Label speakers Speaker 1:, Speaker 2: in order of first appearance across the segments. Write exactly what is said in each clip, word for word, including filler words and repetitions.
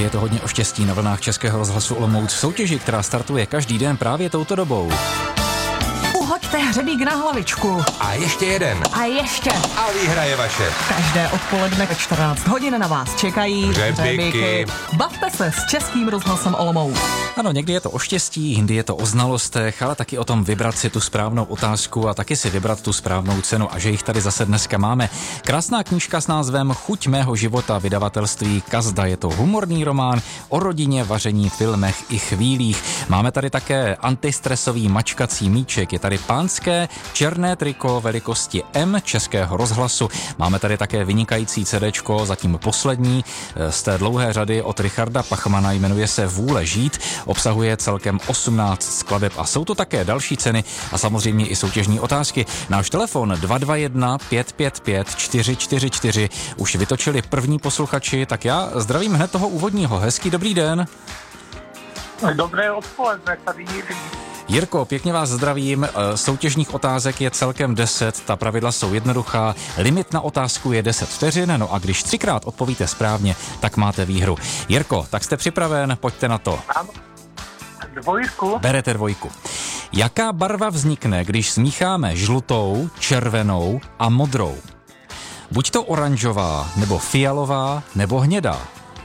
Speaker 1: Někdy je to hodně o štěstí na vlnách Českého rozhlasu Olomouc v soutěži, která startuje každý den právě touto dobou.
Speaker 2: Uhoďte hřebík na hlavičku.
Speaker 3: A ještě jeden.
Speaker 2: A ještě.
Speaker 3: A výhra je vaše.
Speaker 2: Každé odpoledne ve čtrnáct hodin na vás čekají
Speaker 3: hřebíky.
Speaker 2: Bavte se s Českým rozhlasem Olomouc.
Speaker 1: Ano, někdy je to o štěstí, jindy je to o znalostech, ale taky o tom vybrat si tu správnou otázku a taky si vybrat tu správnou cenu. A že jich tady zase dneska máme. Krásná knížka s názvem Chuť mého života, vydavatelství Kazda. Je to humorný román o rodině, vaření, filmech i chvílích. Máme tady také antistresový mačkací míček. Je tady pánské černé triko velikosti M Českého rozhlasu. Máme tady také vynikající CDčko, zatím poslední z té dlouhé řady od Richarda Pachmana, jmenuje se Vůle žít. Obsahuje celkem osmnáct skladeb a jsou to také další ceny a samozřejmě i soutěžní otázky. Náš telefon dva dva jedna pět pět pět čtyři čtyři čtyři už vytočili první posluchači, tak já zdravím hned toho úvodního. Hezký dobrý den.
Speaker 4: Dobré odpoledne, tady Jiří.
Speaker 1: Jirko, pěkně vás zdravím. Soutěžních otázek je celkem deset, ta pravidla jsou jednoduchá. Limit na otázku je deset vteřin, no a když třikrát odpovíte správně, tak máte výhru. Jirko, tak jste připraven, pojďte na to.
Speaker 4: Ano. Dvojku.
Speaker 1: Berete dvojku. Jaká barva vznikne, když smícháme žlutou, červenou a modrou? Buď to oranžová, nebo fialová, nebo hnědá.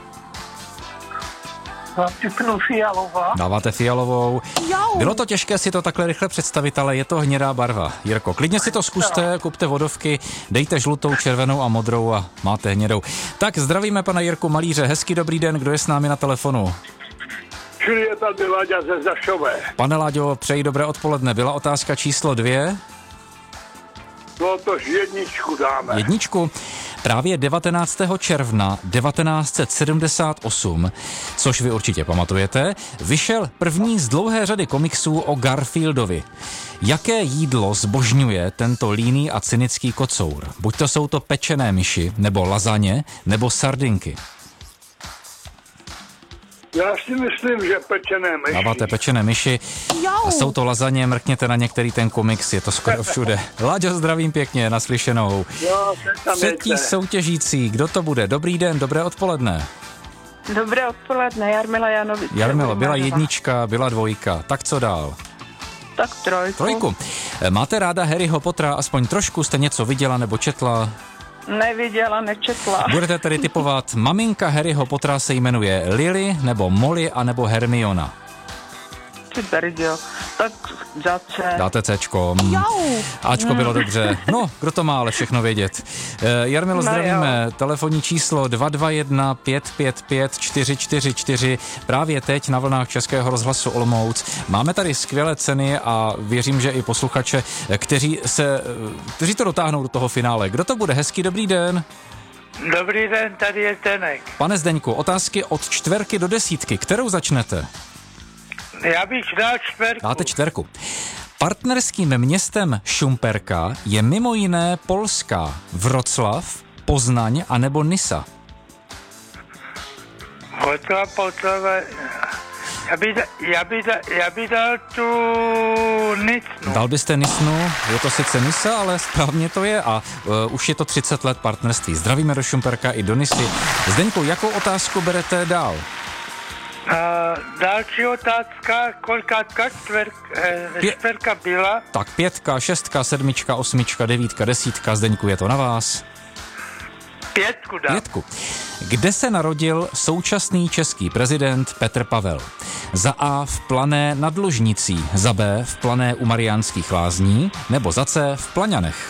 Speaker 4: Zapípnu fialová.
Speaker 1: Dáváte fialovou.
Speaker 2: Jau.
Speaker 1: Bylo to těžké si to takhle rychle představit, ale je to hnědá barva. Jirko, klidně si to zkuste, kupte vodovky, dejte žlutou, červenou a modrou a máte hnědou. Tak zdravíme pana Jirku Malíře, hezký dobrý den, kdo je s námi na telefonu?
Speaker 4: Čili je tady Láďa ze Zašové.
Speaker 1: Pane Láďo, přeji dobré odpoledne. Byla otázka číslo dvě.
Speaker 4: No tož jedničku dáme.
Speaker 1: Jedničku. Právě devatenáctého června devatenáct set sedmdesát osm, což vy určitě pamatujete, vyšel první z dlouhé řady komiksů o Garfieldovi. Jaké jídlo zbožňuje tento líný a cynický kocour? Buď to jsou to pečené myši, nebo lazaně, nebo sardinky.
Speaker 4: Já si myslím, že pečené myši.
Speaker 1: Dáváte pečené myši a jsou to lazaně, mrkněte na některý ten komiks, je to skoro všude. Láďo, zdravím pěkně, naslyšenou.
Speaker 4: Jo,
Speaker 1: Třetí soutěžící, kdo to bude? Dobrý den, dobré odpoledne.
Speaker 5: Dobré odpoledne, Jarmila Janovič.
Speaker 1: Jarmilo, byla jednička, byla dvojka, tak co dál?
Speaker 5: Tak trojku.
Speaker 1: Trojku. Máte ráda Harryho Pottera, aspoň trošku, jste něco viděla nebo četla?
Speaker 5: Neviděla, nečetla.
Speaker 1: Budete tedy typovat, maminka Harryho Pottera se jmenuje Lily, nebo Molly, anebo Hermiona.
Speaker 5: Ty brďo, tak za C.
Speaker 1: Dáte Cčko.
Speaker 2: Jau.
Speaker 1: Ačko bylo dobře. No, kdo to má ale všechno vědět. E, Jarmilo,
Speaker 5: No
Speaker 1: zdravíme.
Speaker 5: jo.
Speaker 1: Telefonní číslo dva dva jedna pět pět pět čtyři čtyři čtyři. Právě teď na vlnách Českého rozhlasu Olomouc. Máme tady skvělé ceny a věřím, že i posluchače, kteří, se, kteří to dotáhnou do toho finále. Kdo to bude? Hezký dobrý den.
Speaker 4: Dobrý den, tady je Tenek.
Speaker 1: Pane Zdeňku, otázky od čtverky do desítky. Kterou začnete?
Speaker 4: Já bych dal čtverku.
Speaker 1: Dáte čtverku. Partnerským městem Šumperka je mimo jiné Polska, Vroclav, Poznaň a nebo Nisa.
Speaker 4: Hotla, potlava. Já bych, já, bych, já bych dal tu Nicnu.
Speaker 1: Dal byste Nisnu, je to sice Nisa, ale správně to je a uh, už je to třicet let partnerství. Zdravíme do Šumperka i do Nisy. Zdeňku, jakou otázku berete dál?
Speaker 4: Uh, další otázka, kolikátka čtver, eh,
Speaker 1: Pě-
Speaker 4: čtverka byla?
Speaker 1: Tak pětka, šestka, sedmička, osmička, devítka, desítka, Zdeňku, je to na vás.
Speaker 4: Pětku dám.
Speaker 1: Pětku. Kde se narodil současný český prezident Petr Pavel? Za A v Plané nad Lužnicí, za B v Plané u Mariánských Lázní, nebo za C v Plaňanech?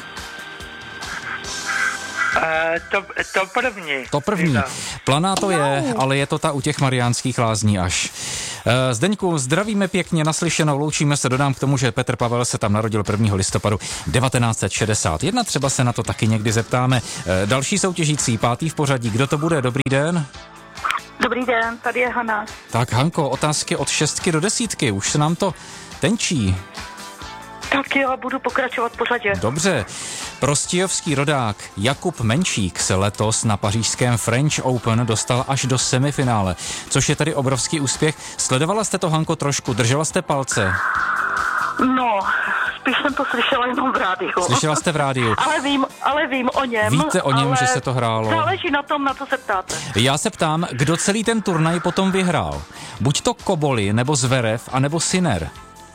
Speaker 4: Uh, to, to první.
Speaker 1: To první.
Speaker 4: Říkám.
Speaker 1: Planá to je, ale je to ta u těch Mariánských Lázní až. E, Zdeňku, zdravíme pěkně, naslyšenou, loučíme se, dodám k tomu, že Petr Pavel se tam narodil prvního listopadu devatenáct set šedesát jedna, třeba se na to taky někdy zeptáme. E, další soutěžící, pátý v pořadí, kdo to bude? Dobrý den.
Speaker 5: Dobrý den, tady je Hana.
Speaker 1: Tak Hanko, otázky od šestky do desítky, už se nám to tenčí.
Speaker 5: Tak jo, budu pokračovat pořadě.
Speaker 1: Dobře. Prostějovský rodák Jakub Menšík se letos na pařížském French Open dostal až do semifinále, což je tady obrovský úspěch. Sledovala jste to, Hanko, trošku? Držela jste palce?
Speaker 5: No, spíš jsem to slyšela jenom v rádiu.
Speaker 1: Slyšela jste v rádiu.
Speaker 5: Ale vím, ale vím o něm.
Speaker 1: Víte o něm,
Speaker 5: ale
Speaker 1: že se to hrálo?
Speaker 5: Záleží na tom, na co se ptáte.
Speaker 1: Já se ptám, kdo celý ten turnaj potom vyhrál. Buď to Koboli, nebo Zverev, anebo Sinner.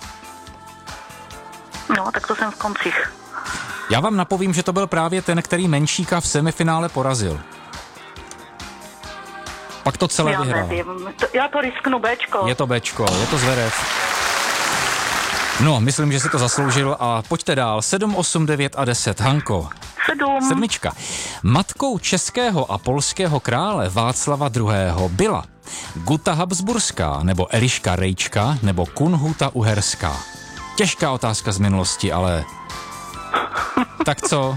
Speaker 5: No, tak to jsem v koncích.
Speaker 1: Já vám napovím, že to byl právě ten, který Menšíka v semifinále porazil. Pak to celé
Speaker 5: Já
Speaker 1: vyhrál.
Speaker 5: nevím, to, já to risknu Bčko.
Speaker 1: Je to Bčko, je to Zverev. No, myslím, že si to zasloužil a pojďte dál. sedm, osm, devět a deset. Hanko.
Speaker 5: Sedm.
Speaker 1: Sedmička. Matkou českého a polského krále Václava druhého. byla Guta Habsburská, nebo Eliška Rejčka, nebo Kunhuta Uherská. Těžká otázka z minulosti, ale... Tak co?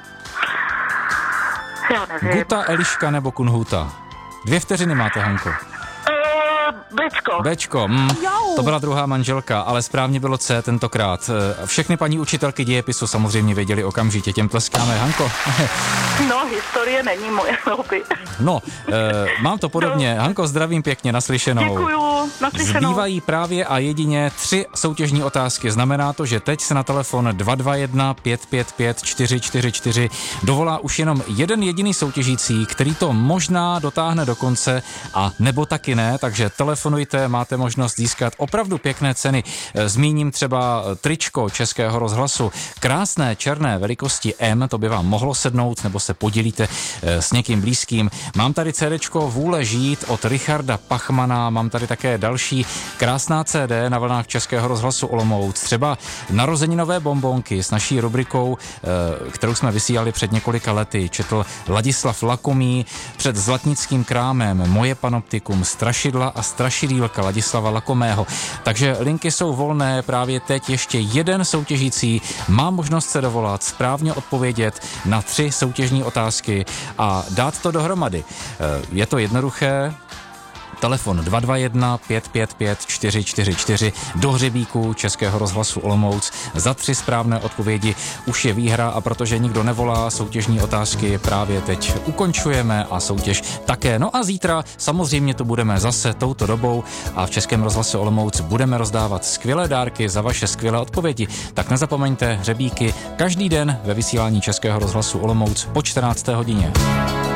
Speaker 5: Já nevím.
Speaker 1: Guta, Eliška nebo Kunhuta? Dvě vteřiny máte, Hanko.
Speaker 5: Bčko.
Speaker 1: Bčko, mm, to byla druhá manželka, ale správně bylo C tentokrát. Všechny paní učitelky dějepisu samozřejmě věděli okamžitě, těm tleskáme. Hanko.
Speaker 5: No, historie není moje hobby.
Speaker 1: No, e, mám to podobně. Hanko, zdravím pěkně, naslyšenou.
Speaker 5: Děkuju, naslyšenou.
Speaker 1: Zbývají právě a jedině tři soutěžní otázky. Znamená to, že teď se na telefon dva dva jedna pět pět pět čtyři čtyři čtyři dovolá už jenom jeden jediný soutěžící, který to možná dotáhne do konce a nebo taky ne, takže telefonujte, máte možnost získat opravdu pěkné ceny. Zmíním třeba tričko Českého rozhlasu, krásné černé velikosti M, to by vám mohlo sednout, nebo se podělíte s někým blízkým. Mám tady CDčko Vůle žít od Richarda Pachmana, mám tady také další krásná C D na vlnách Českého rozhlasu Olomouc, třeba narozeninové bonbonky s naší rubrikou, kterou jsme vysílali před několika lety, četl Ladislav Lakomý, před Zlatnickým krámem, Moje panoptikum, Strašidla a strašidílka Ladislava Lakomého. Takže linky jsou volné, právě teď ještě jeden soutěžící má možnost se dovolat, správně odpovědět na tři soutěžní otázky a dát to dohromady. Je to jednoduché, telefon dva dva jedna pět pět pět čtyři čtyři čtyři do hřebíku Českého rozhlasu Olomouc. Za tři správné odpovědi už je výhra a protože nikdo nevolá, soutěžní otázky právě teď ukončujeme a soutěž také. No a zítra samozřejmě tu budeme zase touto dobou a v Českém rozhlase Olomouc budeme rozdávat skvělé dárky za vaše skvělé odpovědi. Tak nezapomeňte hřebíky každý den ve vysílání Českého rozhlasu Olomouc po čtrnácté hodině.